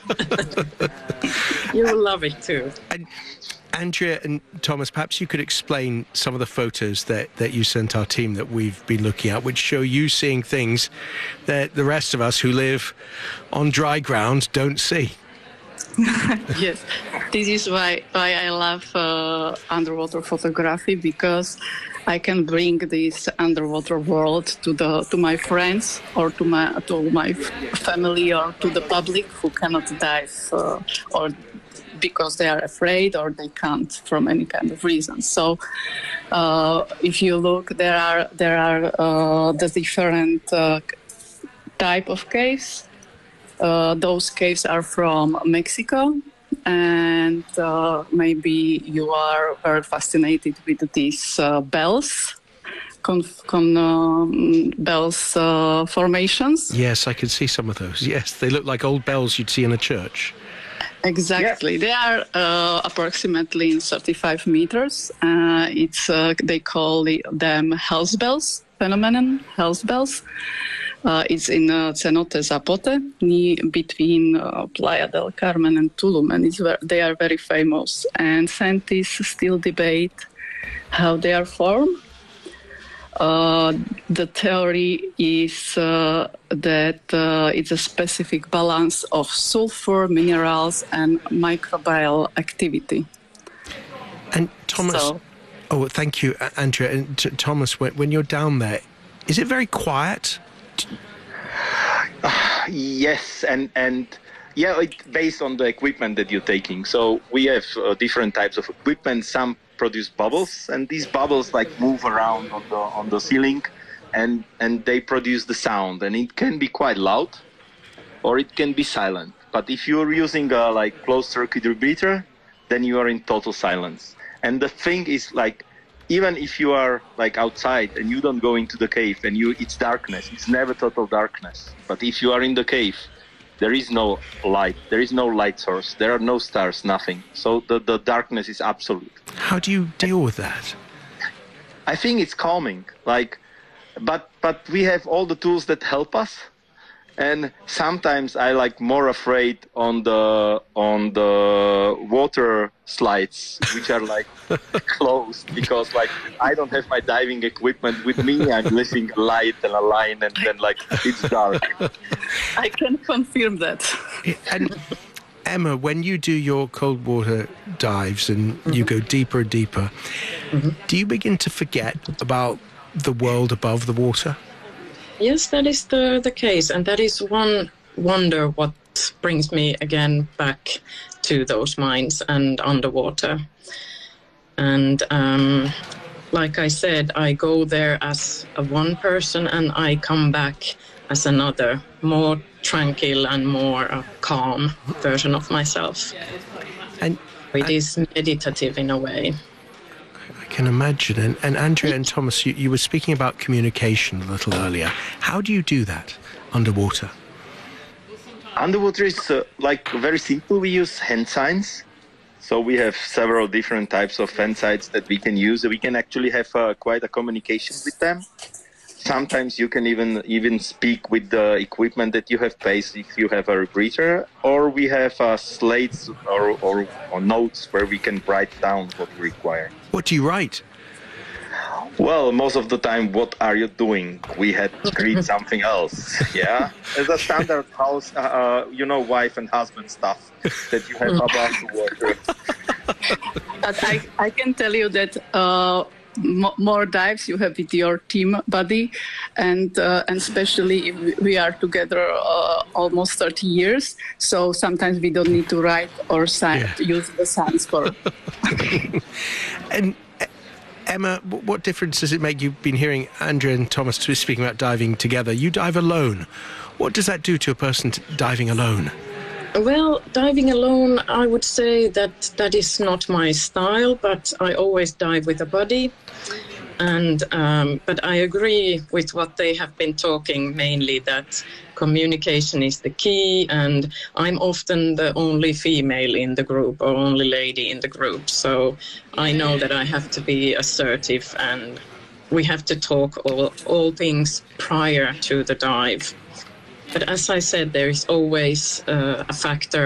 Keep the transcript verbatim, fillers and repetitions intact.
You will love it too. And Andrea and Thomas, perhaps you could explain some of the photos that, that you sent our team that we've been looking at, which show you seeing things that the rest of us who live on dry ground don't see. Yes, this is why why I love uh, underwater photography, because I can bring this underwater world to the to my friends or to my to my family or to the public who cannot dive uh, or because they are afraid or they can't from any kind of reason. So uh, if you look, there are there are uh, the different uh, type of caves. Uh, those caves are from Mexico, and uh, maybe you are very fascinated with these uh, bells, con, con um, bells uh, formations. Yes, I can see some of those. Yes, they look like old bells you'd see in a church. Exactly. Yeah. They are uh, approximately in thirty-five meters. Uh, it's uh, they call them house bells phenomenon, house bells. Uh, it's in uh, Cenote Zapote, near, between uh, Playa del Carmen and Tulum, and it's, they are very famous. And scientists still debate how they are formed. Uh, the theory is uh, that uh, it's a specific balance of sulfur, minerals, and microbial activity. And Thomas, so, oh, thank you, Andrea. And t- Thomas, when, when you're down there, is it very quiet? Uh, yes, and and yeah, it, based on the equipment that you're taking. So we have uh, different types of equipment. Some produce bubbles, and these bubbles like move around on the on the ceiling, and and they produce the sound, and it can be quite loud, or it can be silent. But if you're using a like closed circuit rebreather, then you are in total silence. And the thing is, like, even if you are like outside and you don't go into the cave and you it's darkness, it's never total darkness. But if you are in the cave, there is no light, there is no light source, there are no stars, nothing. So the, the darkness is absolute. How do you deal with that? I think it's calming. Like, but but we have all the tools that help us. And sometimes I like more afraid on the on the water slides, which are like closed, because like I don't have my diving equipment with me. I'm missing a light and a line, and then like it's dark. I can confirm that. And Emma, when you do your cold water dives and mm-hmm. you go deeper and deeper, mm-hmm. do you begin to forget about the world above the water? Yes, that is the, the case. And that is one wonder what brings me again back to those mines and underwater. And um, like I said, I go there as a one person and I come back as another, more tranquil and more uh, calm version of myself. And it is meditative in a way. I can imagine. And, and Andrea and Thomas, you, you were speaking about communication a little earlier. How do you do that underwater? Underwater is uh, like very simple. We use hand signs. So we have several different types of hand signs that we can use. We can actually have uh, quite a communication with them. Sometimes you can even even speak with the equipment that you have placed if you have a rebreather, or we have uh, slates or, or, or notes where we can write down what we require. What do you write? Well, most of the time, what are you doing? We had to read something else, yeah? As a standard house, uh, uh, you know, wife and husband stuff that you have above the water. But I, I can tell you that uh, m- more dives you have with your team buddy, and uh, and especially if we are together uh, almost thirty years, so sometimes we don't need to write or sign, yeah. use the signs for. And Emma, what difference does it make? You've been hearing Andrea and Thomas speaking about diving together. You dive alone. What does that do to a person diving alone? Well, diving alone, I would say that that is not my style, but I always dive with a buddy. And um, but I agree with what they have been talking, mainly that communication is the key, and I'm often the only female in the group or only lady in the group. So I know that I have to be assertive, and we have to talk all, all things prior to the dive. But as I said, there is always uh, a factor